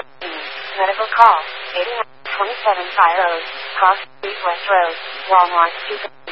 Medical call, 89-2750, Cross Street West Road, Walmart, 2.